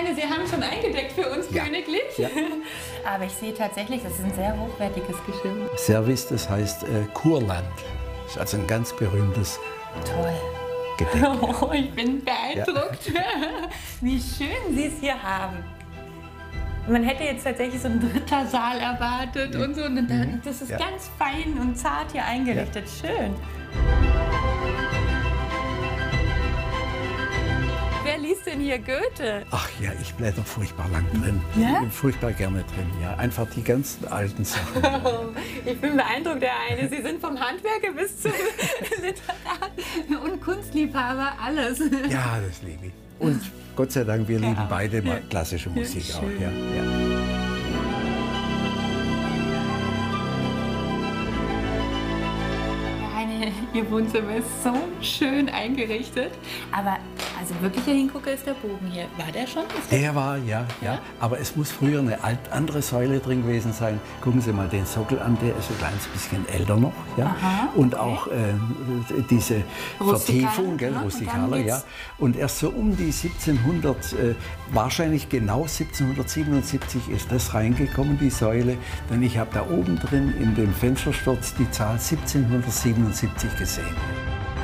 Heine, Sie haben schon eingedeckt für uns, Ja. königlich. Ja. Aber ich sehe tatsächlich, das ist ein sehr hochwertiges Geschirr. Service, das heißt Kurland. Das ist also ein ganz berühmtes Toll. Gedeck. Oh, ich bin beeindruckt, wie schön Sie es hier haben. Man hätte jetzt tatsächlich so einen Rittersaal erwartet und so. Und das ist Ja. ganz fein und zart hier eingerichtet. Schön. Wer liest denn hier Goethe? Ach ja, ich blätter furchtbar lang drin. Ja? Ich bin furchtbar gerne drin, ja. Einfach die ganzen alten Sachen. Ich bin beeindruckt, Herr Heine. Sie sind vom Handwerker bis zum Literat und Kunstliebhaber, alles. Ja, das liebe ich. Und Gott sei Dank, wir lieben auch. beide klassische Musik auch. schön. Ja, ja. Herr Heine, Ihr Wohnzimmer ist so schön eingerichtet. Aber also wirklicher Hingucker ist der Bogen hier. War der schon? Ist Der war, ja. Aber es muss früher eine andere Säule drin gewesen sein. Gucken Sie mal den Sockel an, der ist ein kleines bisschen älter noch. Ja? Aha, Und okay. auch diese Rustikaler, Vertiefung, gell, ja, und Rustikaler, dann ja. geht's- Und erst so um die 1700, wahrscheinlich genau 1777 ist das reingekommen, die Säule. Denn ich habe da oben drin in dem Fenstersturz die Zahl 1777 gesehen.